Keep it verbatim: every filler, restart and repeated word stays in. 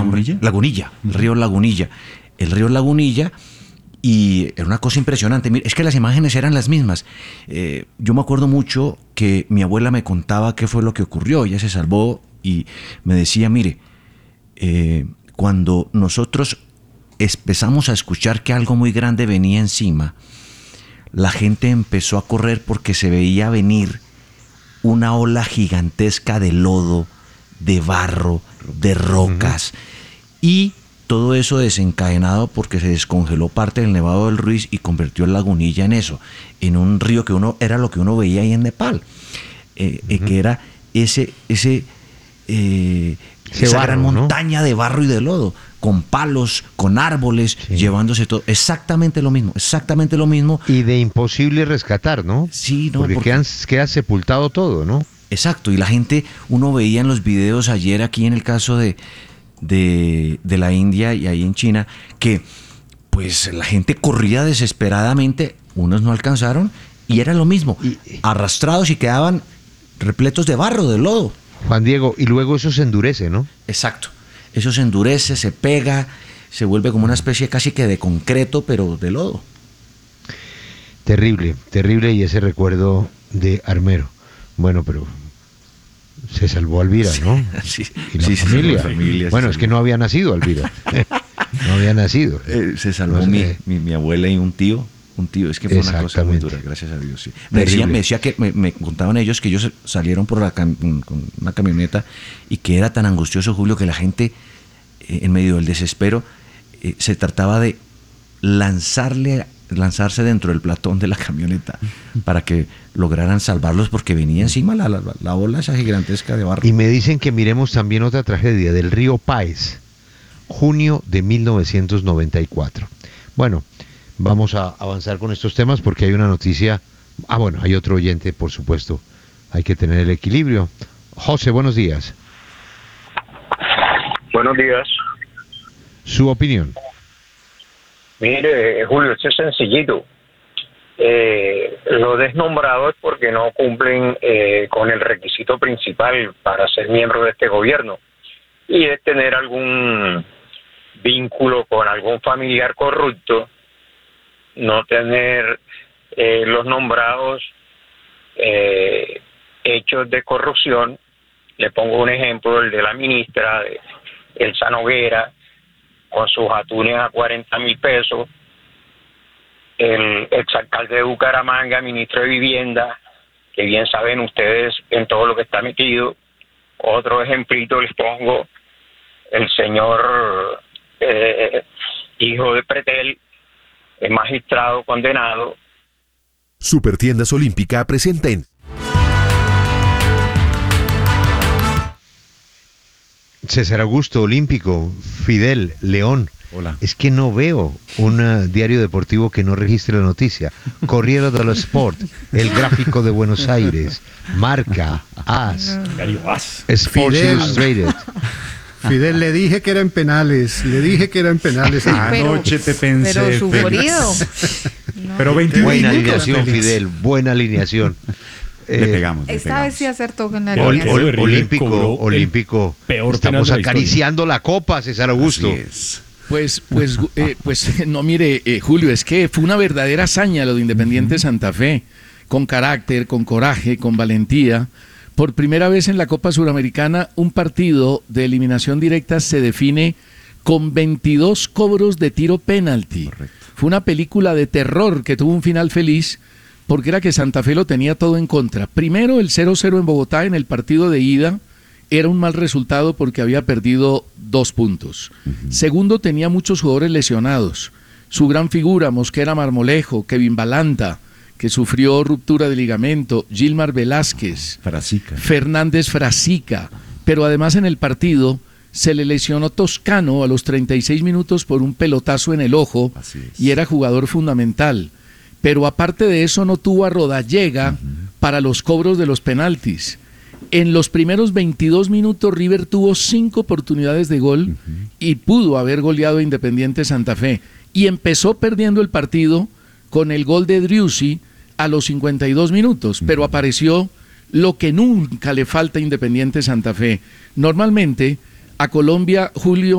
nombre. ¿Lagunilla? Lagunilla, el río Lagunilla. El río Lagunilla, y era una cosa impresionante. Mira, es que las imágenes eran las mismas. Eh, yo me acuerdo mucho que mi abuela me contaba qué fue lo que ocurrió. Ella se salvó y me decía, mire, eh, cuando nosotros empezamos a escuchar que algo muy grande venía encima, la gente empezó a correr porque se veía venir una ola gigantesca de lodo, de barro, de rocas, uh-huh. y todo eso desencadenado porque se descongeló parte del Nevado del Ruiz y convirtió el Lagunilla en eso, en un río que uno era lo que uno veía ahí en Nepal, eh, uh-huh. eh, que era ese, ese, eh, esa barro, gran montaña, ¿no?, de barro y de lodo, con palos, con árboles, sí. llevándose todo. Exactamente lo mismo, exactamente lo mismo. Y de imposible rescatar, ¿no? Sí, no. Porque, porque... Quedan, queda sepultado todo, ¿no? Exacto, y la gente, uno veía en los videos ayer aquí en el caso de De, de la India y ahí en China, que pues la gente corría desesperadamente, unos no alcanzaron y era lo mismo, y, arrastrados y quedaban repletos de barro, de lodo. Juan Diego, y luego eso se endurece, ¿no? Exacto, eso se endurece, se pega, se vuelve como una especie casi que de concreto, pero de lodo. Terrible, terrible, y ese recuerdo de Armero. Bueno, pero... se salvó Alvira, ¿no? Sí, y la sí, familia. Sí, familia bueno, sí, es que no había nacido Alvira. No había nacido. Eh, se salvó no sé, mi, mi, mi abuela y un tío. Un tío, es que fue una cosa muy dura, gracias a Dios. Sí. Me, decía, me decía que me, me contaban ellos que ellos salieron por la cam, con una camioneta y que era tan angustioso, Julio, que la gente, eh, en medio del desespero, eh, se trataba de lanzarle lanzarse dentro del platón de la camioneta para que lograran salvarlos porque venía encima la, la, la ola esa gigantesca de barro. Y me dicen que miremos también otra tragedia del río Páez, junio de mil novecientos noventa y cuatro. Bueno, vamos a avanzar con estos temas porque hay una noticia. Ah, bueno, hay otro oyente, por supuesto. Hay que tener el equilibrio. José, buenos días. Buenos días. Su opinión. Mire, Julio, esto es sencillito. Eh, lo desnombrado es porque no cumplen eh, con el requisito principal para ser miembro de este gobierno, y es tener algún vínculo con algún familiar corrupto, no tener eh, los nombrados eh, hechos de corrupción. Le pongo un ejemplo, el de la ministra de Elsa Noguera, con sus atunes a cuarenta mil pesos, el exalcalde de Bucaramanga, ministro de Vivienda, que bien saben ustedes en todo lo que está metido. Otro ejemplito les pongo, el señor eh, hijo de Pretel, el magistrado condenado. Supertiendas Olímpica presenta en César Augusto, Olímpico, Fidel, León. Hola. Es que no veo un uh, diario deportivo que no registre la noticia. Corriere dello Sport, El Gráfico de Buenos Aires, Marca, As, Sports Fidel. Illustrated. Fidel, le dije que era en penales, le dije que era en penales. Anoche te pensé. Pero sufrido. No. Pero veintiún buena minutos, alineación, Félix. Fidel, buena alineación. Le pegamos. Le Esta pegamos. vez sí acertó con la Ol, alineación. ol, River olímpico, cobró olímpico. peor Estamos penal de la acariciando la copa, César Augusto. Así es. Pues, pues, eh, pues, no, mire, eh, Julio, es que fue una verdadera hazaña lo de Independiente uh-huh. Santa Fe, con carácter, con coraje, con valentía. Por primera vez en la Copa Suramericana, un partido de eliminación directa se define con veintidós cobros de tiro penalti. Correcto. Fue una película de terror que tuvo un final feliz, porque era que Santa Fe lo tenía todo en contra. Primero, el cero cero en Bogotá en el partido de ida era un mal resultado porque había perdido dos puntos. Uh-huh. Segundo, tenía muchos jugadores lesionados. Su gran figura, Mosquera Marmolejo, Kevin Balanta, que sufrió ruptura de ligamento, Gilmar Velázquez, Frasica. Fernández Frasica, pero además en el partido se le lesionó Toscano a los treinta y seis minutos por un pelotazo en el ojo y era jugador fundamental. Pero aparte de eso no tuvo a Rodallega uh-huh. para los cobros de los penaltis. En los primeros veintidós minutos River tuvo cinco oportunidades de gol uh-huh. y pudo haber goleado a Independiente Santa Fe. Y empezó perdiendo el partido con el gol de Driussi a los cincuenta y dos minutos, uh-huh. pero apareció lo que nunca le falta a Independiente Santa Fe. Normalmente a Colombia, Julio,